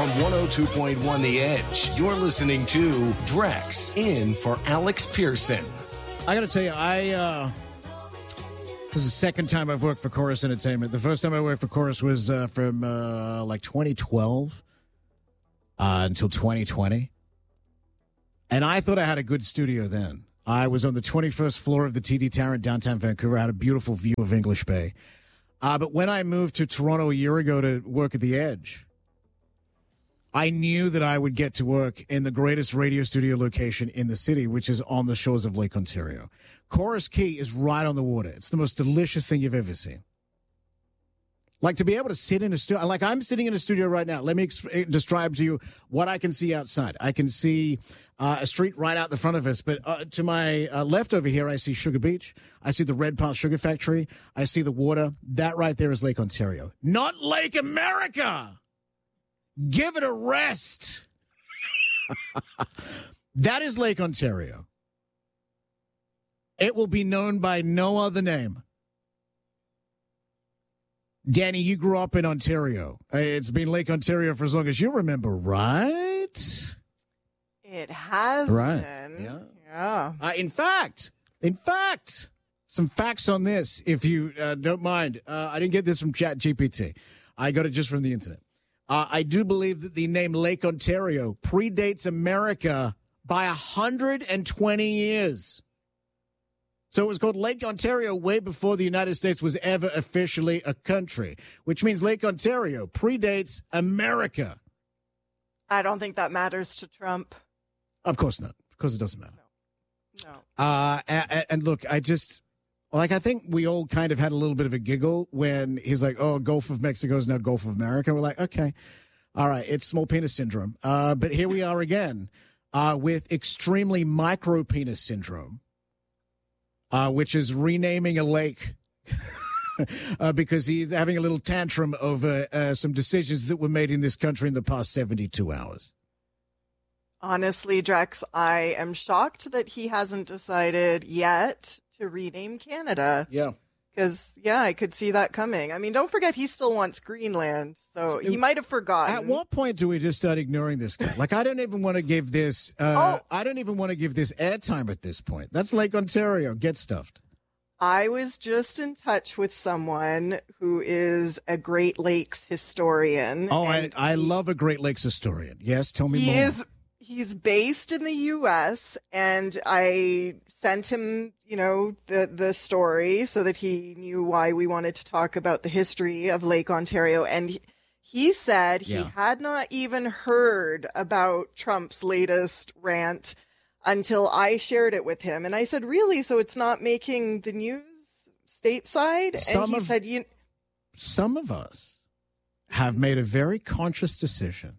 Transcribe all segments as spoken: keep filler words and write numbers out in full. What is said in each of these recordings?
From one oh two point one The Edge, you're listening to Drex in for Alex Pearson. I got to tell you, I uh, this is the second time I've worked for Chorus Entertainment. The first time I worked for Chorus was uh, from uh, like twenty twelve uh, until twenty twenty. And I thought I had a good studio then. I was on the twenty-first floor of the T D Tower in downtown Vancouver. I had a beautiful view of English Bay. Uh, but when I moved to Toronto a year ago to work at The Edge, I knew that I would get to work in the greatest radio studio location in the city, which is on the shores of Lake Ontario. Chorus Key is right on the water. It's the most delicious thing you've ever seen. Like, to be able to sit in a studio, like I'm sitting in a studio right now. Let me exp- describe to you what I can see outside. I can see uh, a street right out the front of us, but uh, to my uh, left over here, I see Sugar Beach. I see the Red Pass Sugar Factory. I see the water. That right there is Lake Ontario, not Lake America. Give it a rest. That is Lake Ontario. It will be known by no other name. Danny, you grew up in Ontario. It's been Lake Ontario for as long as you remember, right? It has right. been. Yeah. Yeah. Uh, in fact, in fact, some facts on this, if you uh, don't mind. Uh, I didn't get this from Chat G P T. I got it just from the internet. Uh, I do believe that the name Lake Ontario predates America by one hundred twenty years. So it was called Lake Ontario way before the United States was ever officially a country, which means Lake Ontario predates America. I don't think that matters to Trump. Of course not, because it doesn't matter. No. no. Uh, and, and look, I just... Like, I think we all kind of had a little bit of a giggle when he's like, oh, Gulf of Mexico is now Gulf of America. We're like, okay, all right, it's small penis syndrome. Uh, but here we are again uh, with extremely micro penis syndrome, uh, which is renaming a lake uh, because he's having a little tantrum over uh, some decisions that were made in this country in the past seventy-two hours. Honestly, Drex, I am shocked that he hasn't decided yet to rename Canada. Yeah. Because, yeah, I could see that coming. I mean, don't forget, he still wants Greenland, so he might have forgotten. At what point do we just start ignoring this guy? Like, I don't even want to give this, uh, oh. I don't even want to give this airtime at this point. That's Lake Ontario. Get stuffed. I was just in touch with someone who is a Great Lakes historian. Oh, I, I love a Great Lakes historian. Yes, tell me he more. Is, he's based in the U S, and I sent him, you know, the, the story so that he knew why we wanted to talk about the history of Lake Ontario. And he, he said he yeah. had not even heard about Trump's latest rant until I shared it with him. And I said, really? So it's not making the news stateside? Some and he of, said, you... Some of us have made a very conscious decision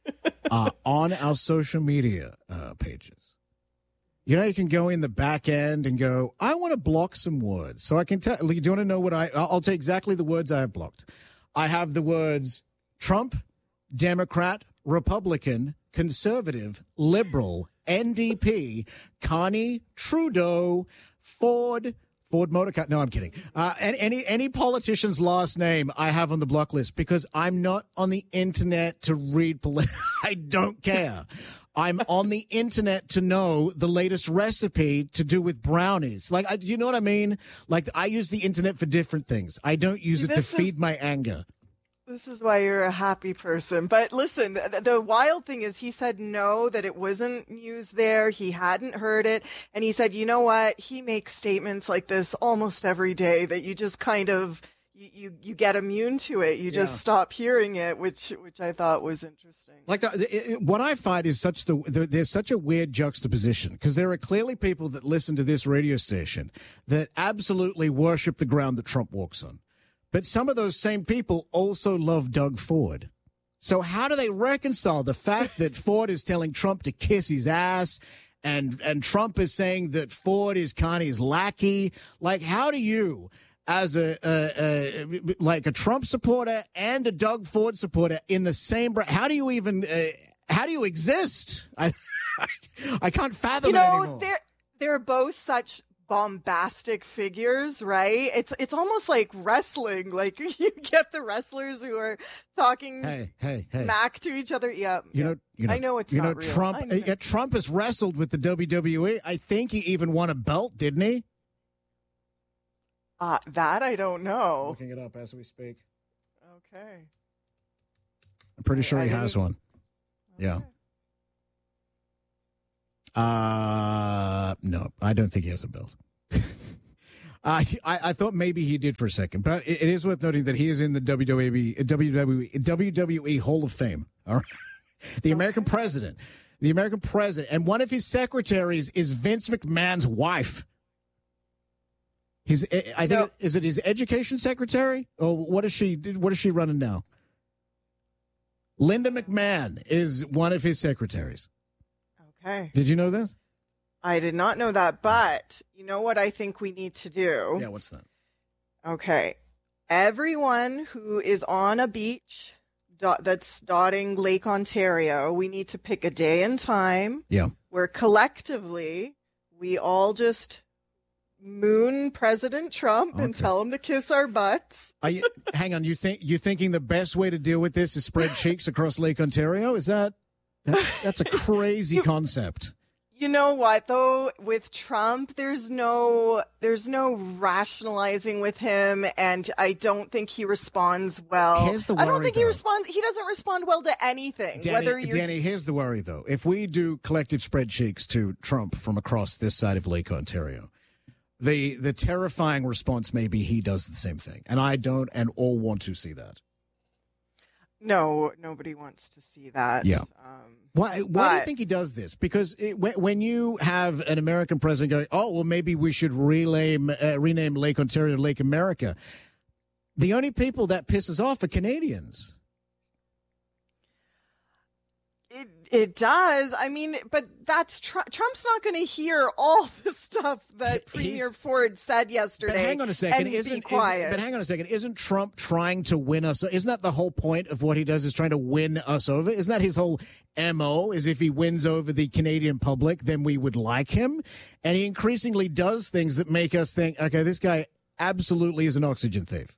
uh, on our social media uh, pages. You know, you can go in the back end and go, I want to block some words. So I can tell, do you want to know what I, I'll tell exactly the words I have blocked. I have the words Trump, Democrat, Republican, conservative, liberal, N D P, Carney, Trudeau, Ford, Ford Motor Car. No, I'm kidding. Uh, and any, any politician's last name I have on the block list because I'm not on the internet to read. Poli- I don't care. I'm on the internet to know the latest recipe to do with brownies. Like, I, you know what I mean? Like, I use the internet for different things. I don't use See, it to is, feed my anger. This is why you're a happy person. But listen, the, the wild thing is he said no, that it wasn't news there. He hadn't heard it. And he said, you know what? He makes statements like this almost every day that you just kind of... You, you you get immune to it. You just yeah. stop hearing it, which which I thought was interesting. Like the, it, what I find is such the, the there's such a weird juxtaposition because there are clearly people that listen to this radio station that absolutely worship the ground that Trump walks on, but some of those same people also love Doug Ford. So how do they reconcile the fact that Ford is telling Trump to kiss his ass? And and Trump is saying that Ford is Carney's lackey. Like, how do you, as a, a, a like a Trump supporter and a Doug Ford supporter in the same breath, how do you even uh, how do you exist? I I can't fathom you know, it anymore. They're they're both such bombastic figures, right? It's it's almost like wrestling. Like you get the wrestlers who are talking hey, hey, hey. smack to each other. Yeah, you know, you know, I know it's you not know real. Trump. I know. Uh, Trump has wrestled with the W W E. I think he even won a belt, didn't he? Uh, that I don't know. Looking it up as we speak. Okay. I'm pretty I, sure he I has didn't... one. Okay. Yeah. Uh, no, I don't think he has a belt. I, I I thought maybe he did for a second, but it, it is worth noting that he is in the W W E W W E, W W E Hall of Fame. All right, the American Okay. president, the American president, and one of his secretaries is Vince McMahon's wife. His, I think, No. is it his education secretary, or what is she? What is she running now? Linda McMahon is one of his secretaries. Okay. Did you know this? I did not know that, but you know what I think we need to do? Yeah, what's that? Okay. Everyone who is on a beach dot, that's dotting Lake Ontario, we need to pick a day and time Yeah. where collectively we all just moon President Trump and Okay. tell him to kiss our butts. Are you, hang on, you think you thinking the best way to deal with this is spread cheeks across Lake Ontario? Is that that's, that's a crazy concept? You know what though, with Trump, there's no there's no rationalizing with him, and I don't think he responds well. Here's the I don't worry, think he though. responds he doesn't respond well to anything. Danny, whether you're Danny, here's the worry though. If we do collective spread cheeks to Trump from across this side of Lake Ontario, the the terrifying response may be he does the same thing, and I don't and all want to see that. No, nobody wants to see that. Yeah. Um, Why? Why do you but- think he does this? Because it, when, when you have an American president going, "Oh, well, maybe we should rename uh, rename Lake Ontario to Lake America," the only people that pisses off are Canadians. It it does. I mean, but that's Trump. Trump's not going to hear all the stuff that He- he's- Premier Ford said yesterday. But hang on a second, and isn't, be isn't quiet. but hang on a second, isn't Trump trying to win us? Isn't that the whole point of what he does? Is trying to win us over? Isn't that his whole M O? Is if he wins over the Canadian public, then we would like him, and he increasingly does things that make us think, okay, this guy absolutely is an oxygen thief.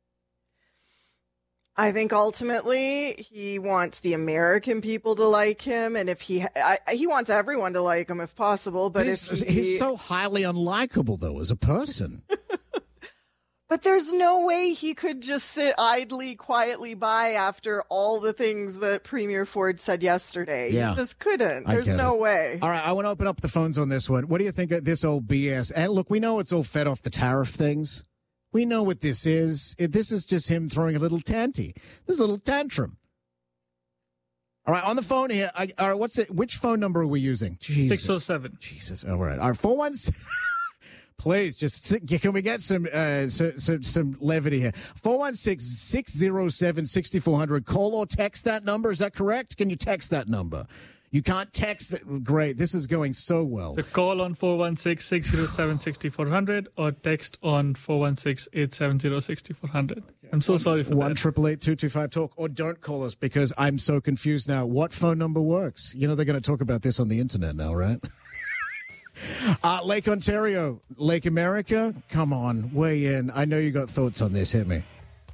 I think ultimately he wants the American people to like him, and if he I, he wants everyone to like him if possible. But he's, if he, he's so highly unlikable, though, as a person. but there's no way he could just sit idly, quietly by after all the things that Premier Ford said yesterday. Yeah. He just couldn't. I There's get no it. way. All right, I want to open up the phones on this one. What do you think of this old B S? And look, we know it's all fed off the tariff things. We know what this is. It, this is just him throwing a little tanty. This is a little tantrum. All right, on the phone here. I, all right, what's it? Which phone number are we using? Jesus. six oh seven. Jesus. All right. All right, four one six. Please, just sit- can we get some uh, so, so, some levity here? four one six, six oh seven, six four zero zero. Call or text that number. Is that correct? Can you text that number? You can't text that. Great. This is going so well. So call on four one six, six oh seven, six four zero zero or text on four one six, eight seven zero, six four zero zero. I'm so sorry for One that. triple eight two two five talk, or don't call us because I'm so confused now. What phone number works? You know they're going to talk about this on the internet now, right? uh, Lake Ontario, Lake America. Come on, weigh in. I know you got thoughts on this. Hit me.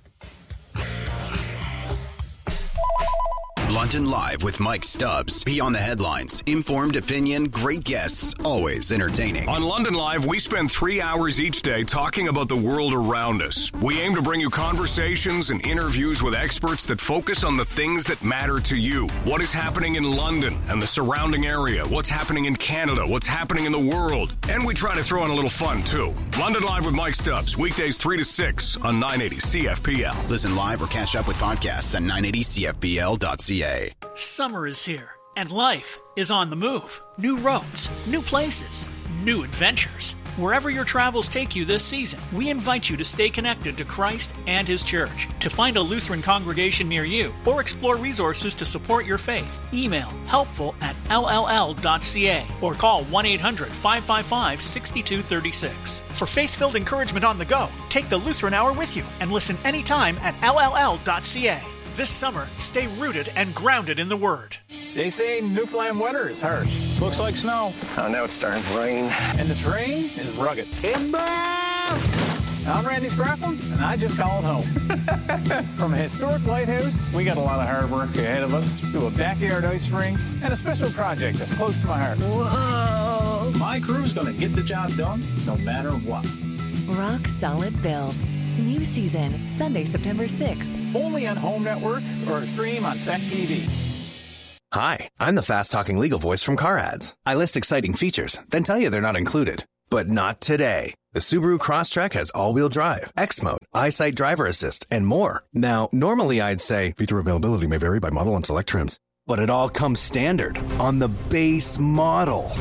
London Live with Mike Stubbs. Beyond the headlines. Informed opinion, great guests, always entertaining. On London Live, we spend three hours each day talking about the world around us. We aim to bring you conversations and interviews with experts that focus on the things that matter to you. What is happening in London and the surrounding area? What's happening in Canada? What's happening in the world? And we try to throw in a little fun, too. London Live with Mike Stubbs, weekdays three to six on nine eighty C F P L. Listen live or catch up with podcasts at nine eighty C F P L dot C A. Summer is here, and life is on the move. New roads, new places, new adventures. Wherever your travels take you this season, we invite you to stay connected to Christ and His Church. To find a Lutheran congregation near you or explore resources to support your faith, email helpful at L L L dot C A or call one eight hundred, five five five, six two three six. For faith-filled encouragement on the go, take the Lutheran Hour with you and listen anytime at L L L dot C A. This summer, stay rooted and grounded in the Word. They say Newfoundland weather is harsh. Looks like snow. Oh, now it's starting to rain. And the terrain is rugged. I'm Randy Scrappin, and I just called home. From a historic lighthouse, we got a lot of hard work ahead of us, to a backyard ice rink, and a special project that's close to my heart. Whoa! My crew's gonna get the job done, no matter what. Rock Solid Builds. New season, Sunday, September sixth. Only on Home Network or stream on Stack T V. Hi, I'm the fast-talking legal voice from Car Ads. I list exciting features, then tell you they're not included. But not today. The Subaru Crosstrek has all-wheel drive, X-Mode, EyeSight driver assist, and more. Now, normally I'd say feature availability may vary by model and select trims. But it all comes standard on the base model.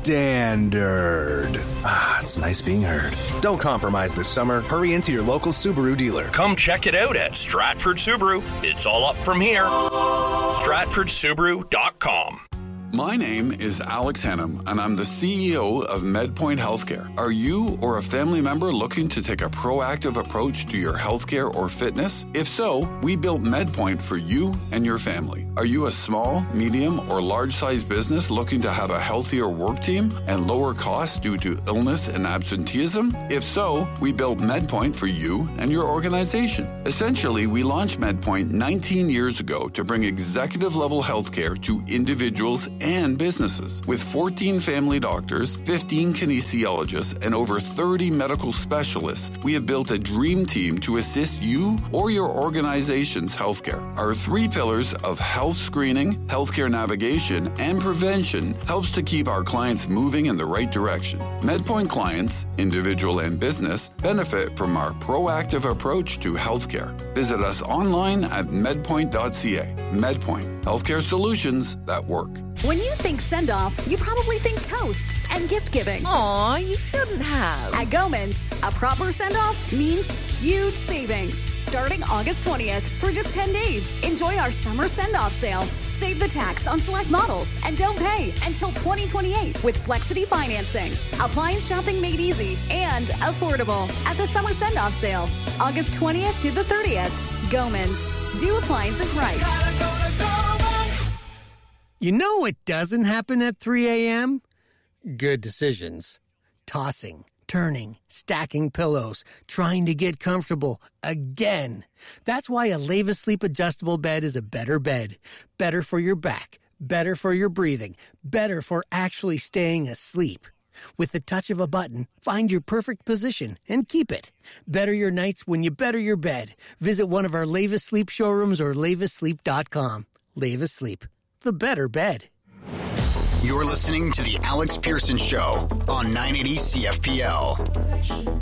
Standard. Ah, it's nice being heard. Don't compromise this summer. Hurry into your local Subaru dealer. Come check it out at Stratford Subaru. It's all up from here. Stratford Subaru dot com. My name is Alex Hannum, and I'm the C E O of MedPoint Healthcare. Are you or a family member looking to take a proactive approach to your healthcare or fitness? If so, we built MedPoint for you and your family. Are you a small, medium, or large-sized business looking to have a healthier work team and lower costs due to illness and absenteeism? If so, we built MedPoint for you and your organization. Essentially, we launched MedPoint nineteen years ago to bring executive-level healthcare to individuals and businesses. With fourteen family doctors, fifteen kinesiologists, and over thirty medical specialists, we have built a dream team to assist you or your organization's healthcare. Our three pillars of health screening, healthcare navigation, and prevention helps to keep our clients moving in the right direction. MedPoint clients, individual and business, benefit from our proactive approach to healthcare. Visit us online at medpoint dot c a. MedPoint, healthcare solutions that work. When you think send-off, you probably think toasts and gift-giving. Aw, you shouldn't have. At Goman's, a proper send-off means huge savings. Starting August twentieth for just ten days. Enjoy our summer send-off sale. Save the tax on select models and don't pay until twenty twenty-eight with Flexity financing. Appliance shopping made easy and affordable at the summer send-off sale. August twentieth to the thirtieth. Goman's. Do appliances right. You know what doesn't happen at three a.m.? Good decisions. Tossing, turning, stacking pillows, trying to get comfortable again. That's why a Leva Sleep adjustable bed is a better bed. Better for your back, better for your breathing, better for actually staying asleep. With the touch of a button, find your perfect position and keep it. Better your nights when you better your bed. Visit one of our Leva Sleep showrooms or leva sleep dot com. Leva Sleep. The better bed. You're listening to The Alex Pearson Show on nine eighty C F P L.